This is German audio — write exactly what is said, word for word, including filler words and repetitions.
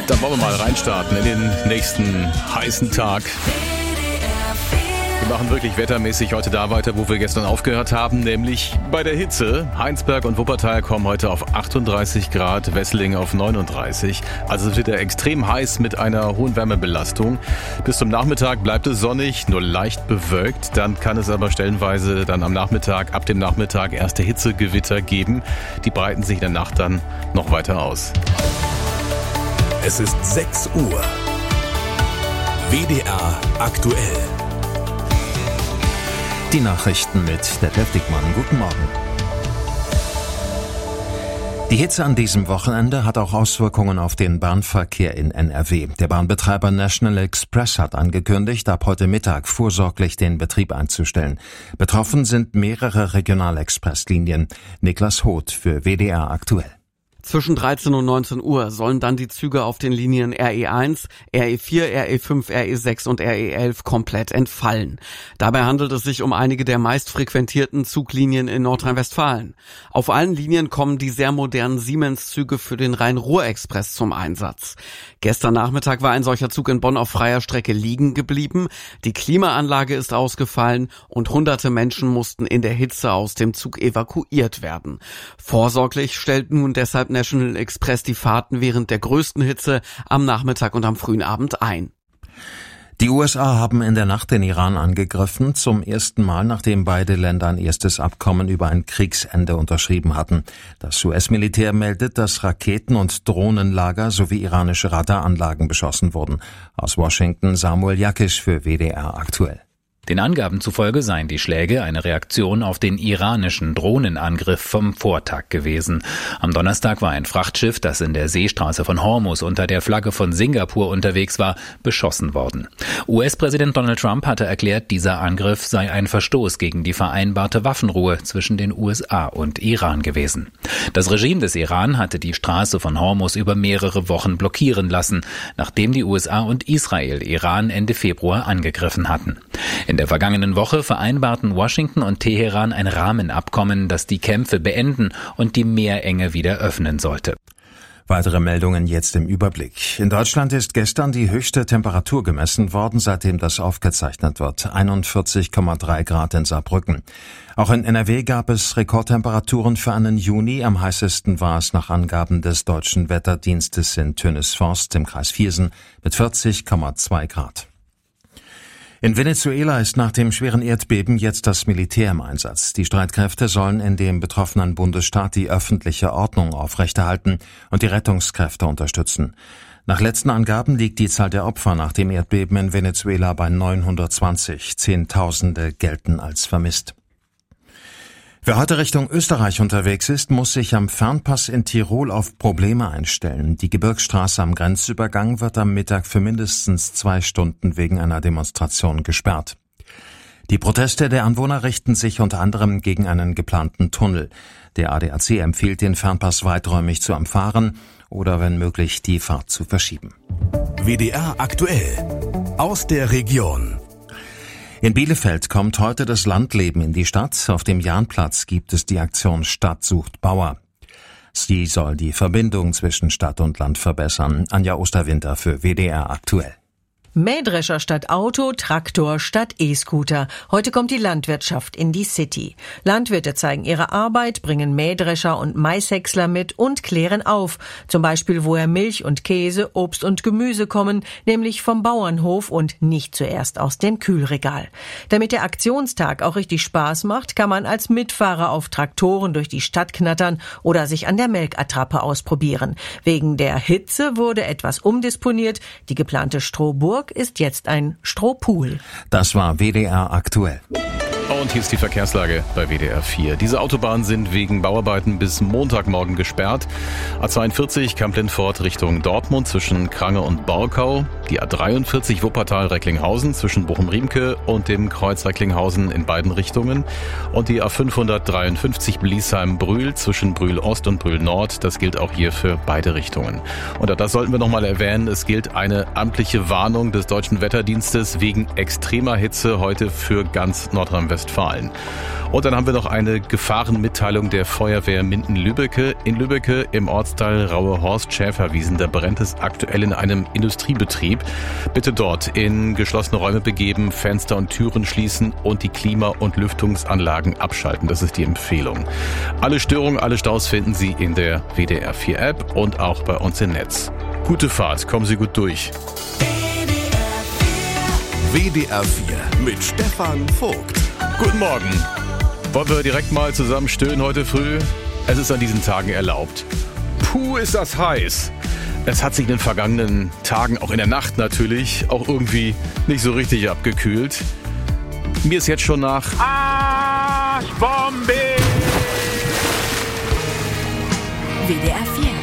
Dann wollen wir mal reinstarten in den nächsten heißen Tag. Wir machen wirklich wettermäßig heute da weiter, wo wir gestern aufgehört haben, nämlich bei der Hitze. Heinsberg und Wuppertal kommen heute auf achtunddreißig Grad, Wesseling auf neununddreißig. Also es wird ja extrem heiß mit einer hohen Wärmebelastung. Bis zum Nachmittag bleibt es sonnig, nur leicht bewölkt. Dann kann es aber stellenweise dann am Nachmittag, ab dem Nachmittag erste Hitzegewitter geben. Die breiten sich in der Nacht dann noch weiter aus. Es ist sechs Uhr. W D R aktuell. Die Nachrichten mit Detlef Dickmann. Guten Morgen. Die Hitze an diesem Wochenende hat auch Auswirkungen auf den Bahnverkehr in N R W. Der Bahnbetreiber National Express hat angekündigt, ab heute Mittag vorsorglich den Betrieb einzustellen. Betroffen sind mehrere Regionalexpresslinien. Niklas Hoth für W D R aktuell. Zwischen dreizehn und neunzehn Uhr sollen dann die Züge auf den Linien R E eins, R E vier, R E fünf, R E sechs und R E elf komplett entfallen. Dabei handelt es sich um einige der meist frequentierten Zuglinien in Nordrhein-Westfalen. Auf allen Linien kommen die sehr modernen Siemens-Züge für den Rhein-Ruhr-Express zum Einsatz. Gestern Nachmittag war ein solcher Zug in Bonn auf freier Strecke liegen geblieben. Die Klimaanlage ist ausgefallen und hunderte Menschen mussten in der Hitze aus dem Zug evakuiert werden. Vorsorglich stellt nun deshalb National Express die Fahrten während der größten Hitze am Nachmittag und am frühen Abend ein. Die U S A haben in der Nacht den Iran angegriffen, zum ersten Mal, nachdem beide Länder ein erstes Abkommen über ein Kriegsende unterschrieben hatten. Das U S-Militär meldet, dass Raketen- und Drohnenlager sowie iranische Radaranlagen beschossen wurden. Aus Washington Samuel Jakisch für W D R aktuell. Den Angaben zufolge seien die Schläge eine Reaktion auf den iranischen Drohnenangriff vom Vortag gewesen. Am Donnerstag war ein Frachtschiff, das in der Seestraße von Hormuz unter der Flagge von Singapur unterwegs war, beschossen worden. U S-Präsident Donald Trump hatte erklärt, dieser Angriff sei ein Verstoß gegen die vereinbarte Waffenruhe zwischen den U S A und Iran gewesen. Das Regime des Iran hatte die Straße von Hormuz über mehrere Wochen blockieren lassen, nachdem die U S A und Israel Iran Ende Februar angegriffen hatten. In der vergangenen Woche vereinbarten Washington und Teheran ein Rahmenabkommen, das die Kämpfe beenden und die Meerenge wieder öffnen sollte. Weitere Meldungen jetzt im Überblick. In Deutschland ist gestern die höchste Temperatur gemessen worden, seitdem das aufgezeichnet wird. einundvierzig Komma drei Grad in Saarbrücken. Auch in N R W gab es Rekordtemperaturen für einen Juni. Am heißesten war es nach Angaben des Deutschen Wetterdienstes in Tönisforst im Kreis Viersen mit vierzig Komma zwei Grad. In Venezuela ist nach dem schweren Erdbeben jetzt das Militär im Einsatz. Die Streitkräfte sollen in dem betroffenen Bundesstaat die öffentliche Ordnung aufrechterhalten und die Rettungskräfte unterstützen. Nach letzten Angaben liegt die Zahl der Opfer nach dem Erdbeben in Venezuela bei neunhundertzwanzig. Zehntausende gelten als vermisst. Wer heute Richtung Österreich unterwegs ist, muss sich am Fernpass in Tirol auf Probleme einstellen. Die Gebirgsstraße am Grenzübergang wird am Mittag für mindestens zwei Stunden wegen einer Demonstration gesperrt. Die Proteste der Anwohner richten sich unter anderem gegen einen geplanten Tunnel. Der A D A C empfiehlt, den Fernpass weiträumig zu umfahren oder wenn möglich die Fahrt zu verschieben. W D R aktuell aus der Region. In Bielefeld kommt heute das Landleben in die Stadt. Auf dem Jahnplatz gibt es die Aktion Stadt sucht Bauer. Sie soll die Verbindung zwischen Stadt und Land verbessern. Anja Osterwinter für W D R aktuell. Mähdrescher statt Auto, Traktor statt E-Scooter. Heute kommt die Landwirtschaft in die City. Landwirte zeigen ihre Arbeit, bringen Mähdrescher und Maishäcksler mit und klären auf. Zum Beispiel, woher Milch und Käse, Obst und Gemüse kommen, nämlich vom Bauernhof und nicht zuerst aus dem Kühlregal. Damit der Aktionstag auch richtig Spaß macht, kann man als Mitfahrer auf Traktoren durch die Stadt knattern oder sich an der Melkattrappe ausprobieren. Wegen der Hitze wurde etwas umdisponiert. Die geplante Strohburg ist jetzt ein Strohpool. Das war W D R aktuell. Und hier ist die Verkehrslage bei W D R vier. Diese Autobahnen sind wegen Bauarbeiten bis Montagmorgen gesperrt. A zweiundvierzig Kamp-Lindfort Richtung Dortmund zwischen Krange und Borkau. Die A dreiundvierzig Wuppertal-Recklinghausen zwischen Bochum-Riemke und dem Kreuz Recklinghausen in beiden Richtungen. Und die A fünfhundertdreiundfünfzig Bliesheim-Brühl zwischen Brühl-Ost und Brühl-Nord. Das gilt auch hier für beide Richtungen. Und das sollten wir nochmal erwähnen. Es gilt eine amtliche Warnung des Deutschen Wetterdienstes wegen extremer Hitze heute für ganz Nordrhein-Westfalen. Und dann haben wir noch eine Gefahrenmitteilung der Feuerwehr Minden-Lübbecke. In Lübbecke im Ortsteil Raue-Horst-Schäferwiesen, da brennt es aktuell in einem Industriebetrieb. Bitte dort in geschlossene Räume begeben, Fenster und Türen schließen und die Klima- und Lüftungsanlagen abschalten. Das ist die Empfehlung. Alle Störungen, alle Staus finden Sie in der W D R vier App und auch bei uns im Netz. Gute Fahrt, kommen Sie gut durch. W D R vier mit Stefan Vogt. Guten Morgen. Wollen wir direkt mal zusammen stöhnen heute früh? Es ist an diesen Tagen erlaubt. Puh, ist das heiß. Es hat sich in den vergangenen Tagen, auch in der Nacht natürlich, auch irgendwie nicht so richtig abgekühlt. Mir ist jetzt schon nach Arschbombe. W D R vier